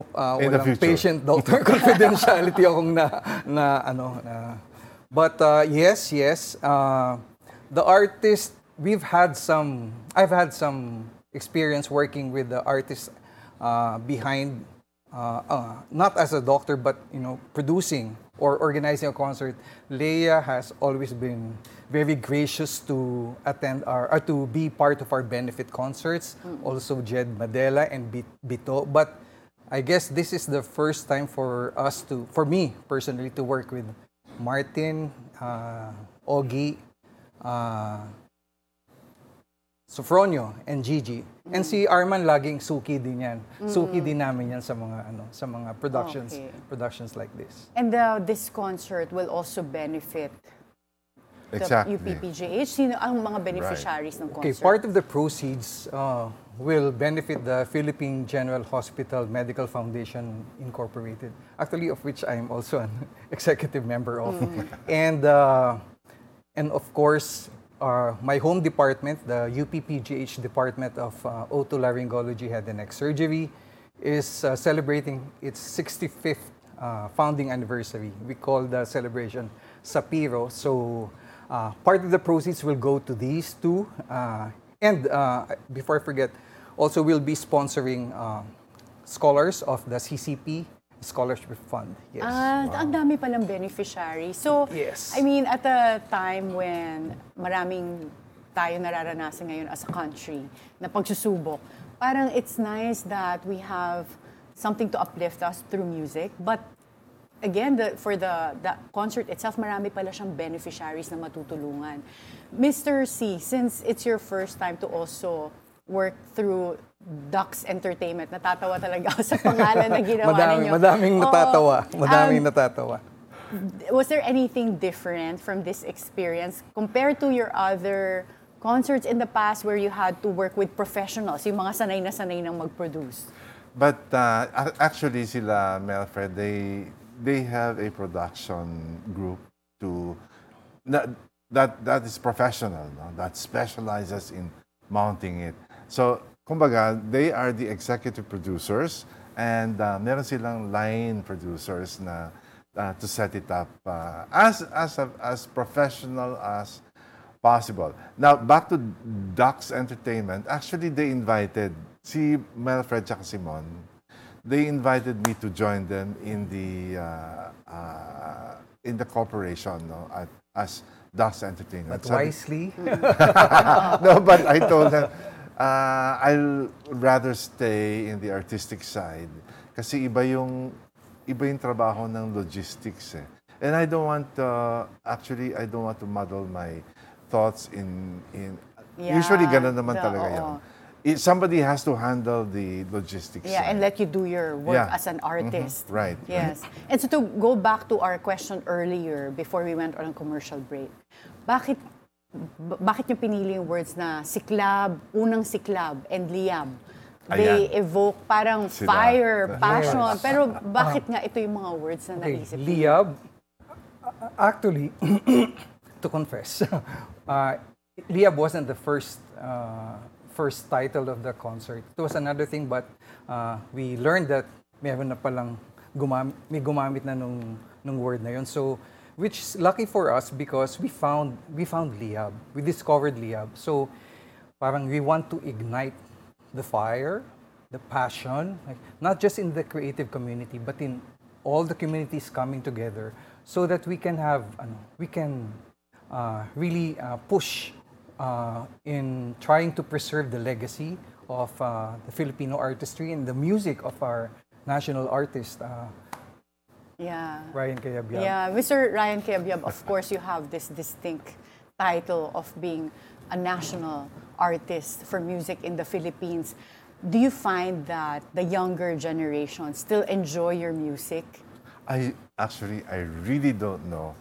In the walang future. patient-doctor confidentiality akong but yes, the artist, I've had some experience working with the artists behind, not as a doctor, but producing or organizing a concert. Leia has always been very gracious to attend to be part of our benefit concerts. Also Jed Madela and Bito. But I guess this is the first time for me personally, to work with Martin, Ogie, Sofronio, and Gigi. And si Arman laging suki din yan. Suki din namin yan sa mga productions like this. And this concert will also benefit Exactly. the UPPGH. Sino ang mga beneficiaries ng concert? Okay, part of the proceeds will benefit the Philippine General Hospital Medical Foundation Incorporated, actually of which I am also an executive member of. And of course, my home department, the UPPGH Department of Otolaryngology, Head and Neck Surgery, is celebrating its 65th founding anniversary. We call the celebration Sapiro. So part of the proceeds will go to these two. And before I forget, also we'll be sponsoring scholars of the CCP Scholarship Fund. Yes. Ang dami palang beneficiary. So, Yes. I mean, at a time when maraming tayo nararanasan ngayon as a country na pagsusubok, parang it's nice that we have something to uplift us through music. But again, for the concert itself, marami pala siyang beneficiaries na matutulungan. Mr. C, since it's your first time to also work through Dux Entertainment, natatawa talaga ako sa pangalan na ginawa ninyo. Madaming natatawa. Was there anything different from this experience compared to your other concerts in the past where you had to work with professionals, yung mga sanay na sanay nang mag-produce? But actually sila, Melfred, they have a production group that is professional, no? That specializes in mounting it. So, kumbaga, they are the executive producers and meron silang line producers na to set it up as professional as possible. Now, back to Dux Entertainment, actually they invited si Melfred at Simon. They invited me to join them in the corporation, no, as Dux Entertainment. But wisely. No, but I told them, I'll rather stay in the artistic side kasi iba yung trabaho ng logistics eh. And I don't want I don't want to muddle my thoughts in usually ganun naman talaga yun. Somebody has to handle the logistics side. And let you do your work as an artist. Right. Yes. And so to go back to our question earlier before we went on a commercial break, bakit niyo pinili yung words na siklab, unang siklab, and liyab? They evoke parang fire, passion. Yes. Pero bakit nga ito yung mga words na naisip niyo? Liyab, actually, to confess, liyab wasn't the first title of the concert. It was another thing, but we learned that meron na palang may gumamit na nung word na yun. So, which is lucky for us because we found liyab. We discovered liyab. So, parang we want to ignite the fire, the passion, like, not just in the creative community, but in all the communities coming together so that we can have, really push in trying to preserve the legacy of the Filipino artistry and the music of our national artist, Ryan Cayabyab. Yeah, Mr. Ryan Cayabyab, of course you have this distinct title of being a national artist for music in the Philippines. Do you find that the younger generation still enjoy your music? I really don't know.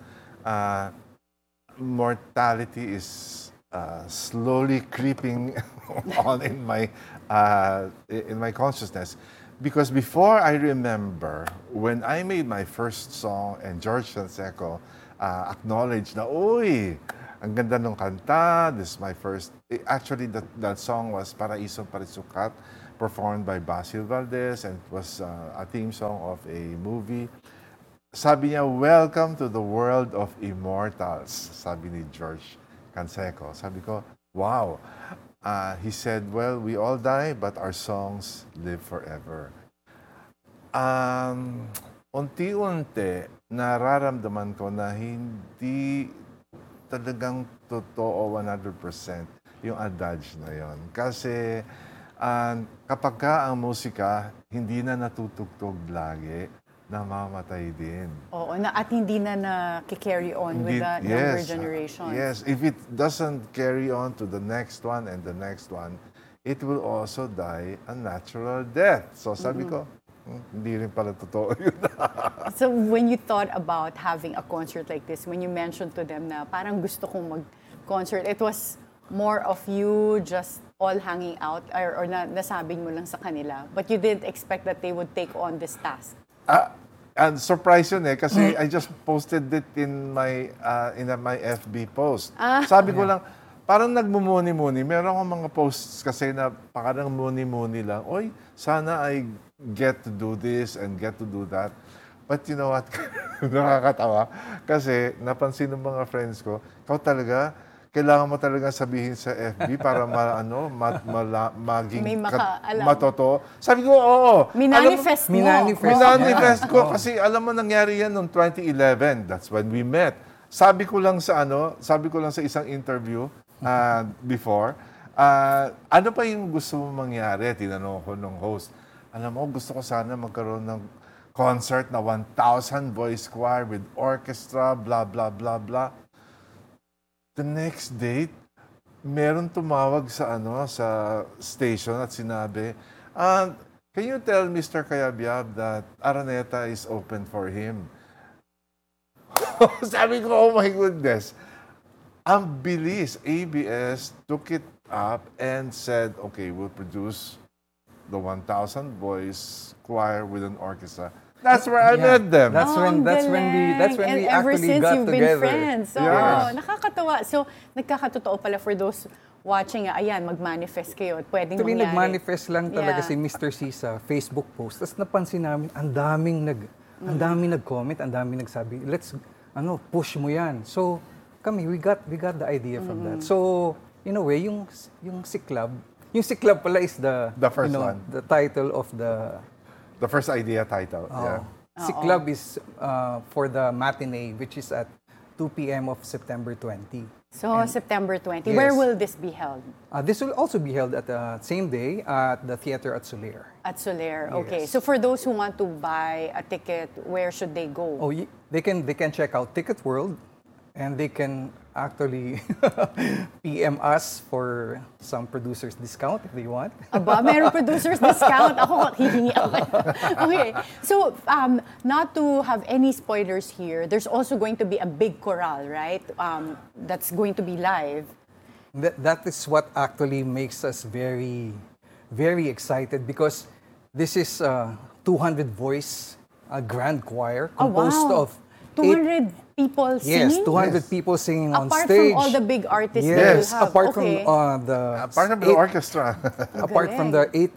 Mortality is slowly creeping on in my consciousness. Because before I remember, when I made my first song and George Canseco acknowledged na, uy, ang ganda ng kanta, this is my first, actually that song was Paraisong Parisukat performed by Basil Valdez, and it was a theme song of a movie. Sabi niya, welcome to the world of immortals, sabi ni George Canseco. Sabi ko, wow. He said, well, we all die, but our songs live forever. Unti-unti, nararamdaman ko na hindi talagang totoo 100% yung adage na yon. Kasi kapag ka ang musika, hindi na natutugtog lagi, namamatay din. Oo, at hindi na na-carry on with the younger generation. Yes, if it doesn't carry on to the next one and the next one, it will also die a natural death. So sabi ko, hindi rin pala totoo yun. So when you thought about having a concert like this, when you mentioned to them na parang gusto kong mag-concert, it was more of you just all hanging out or nasabi mo lang sa kanila, but you didn't expect that they would take on this task. And surprise yun kasi I just posted it in my FB post. Sabi ko lang, parang nagmumuni-muni. Meron akong mga posts kasi na parang muni-muni lang. Oy, sana I get to do this and get to do that. But you know what? Nakakatawa. Kasi napansin ng mga friends ko, ikaw talaga, kailangan mo talaga sabihin sa FB para maging matotoo. Sabi ko, oo. Minanifest mo. Minanifest ko. Kasi alam mo, nangyari yan noong 2011. That's when we met. Sabi ko lang sa isang interview before, ano pa yung gusto mo mangyari? Tinanong ko nung host. Alam mo, gusto ko sana magkaroon ng concert na 1,000 voice choir with orchestra, blah, blah, blah, blah. The next date, meron tumawag sa station at sinabi, can you tell Mr. Cayabyab that Araneta is open for him? Sabi ko, oh my goodness. Ang bilis, ABS took it up and said, okay, we'll produce the 1,000 voice choir with an orchestra. That's where I met them. That's when we ever actually since got you've together. been friends. So, Yes. nakakatawa. So, nagkakatotoo pala for those watching, ayan, mag-manifest kayo at pwedeng Actually, mangyari. nag-manifest lang talaga Yeah. si Mr. C sa Facebook post. Tapos napansin namin, ang daming nag-comment, ang daming nagsabi, let's push mo yan. So, kami, we got the idea from that. So, in a way, yung Siklab pala is the first one. the title of The first idea title. Yeah. Siklab is for the matinee, which is at 2 p.m. of September 20. So, September 20. Yes. Where will this be held? This will also be held at the same day at the theater at Soler. At Soler. Okay. Yes. So, for those who want to buy a ticket, where should they go? Oh, they can check out Ticket World, and they can actually PM us for some producers discount if they want. Aba, meron producers discount. Ako, hihingi ako. Okay. So, not to have any spoilers here, there's also going to be a big chorale, right? That's going to be live. That is what actually makes us very, very excited because this is a 200-voice grand choir composed of 200 people singing? Yes, 200 people singing on Apart stage. from all the big artists Yes, that you have. apart Okay. from the Part of the orchestra. apart from the 8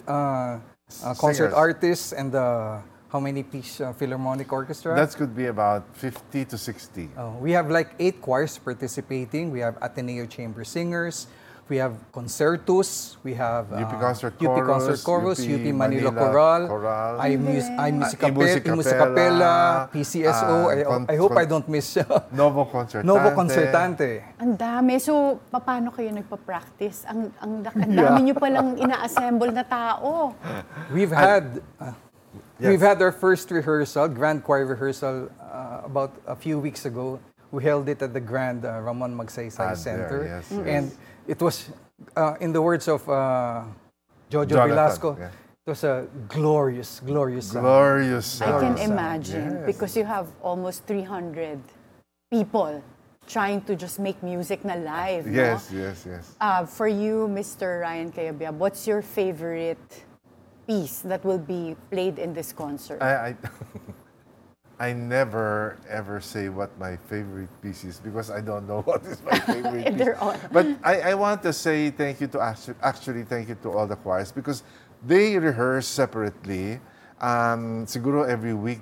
concert Singers. artists and the how many piece Philharmonic Orchestra? That could be about 50 to 60. We have like 8 choirs participating. We have Ateneo Chamber Singers. We have concertos. We have UP Concert Chorus, UP UP Manila Chorale, Chorale, Musica Musicapella, PCSO. I hope I don't miss Novo Concertante. Novo Concertante. Ang dami. So, paano kayo nagpa-practice? Ang dami nyo palang ina-assemble na tao. We've had our first rehearsal, grand choir rehearsal, about a few weeks ago. We held it at the Grand Ramon Magsaysay Center, yes, and it was, in the words of Jojo Jonathan, Velasco, yeah. it was a glorious sound. Glorious. I can sound. imagine Yes. because you have almost 300 people trying to just make music na live. Yes, no? yes, yes. For you, Mr. Ryan Cayabyab, what's your favorite piece that will be played in this concert? I never ever say what my favorite piece is because I don't know what is my favorite piece. They're all- But I want to say thank you to actually thank you to all the choirs because They rehearse separately. Siguro every week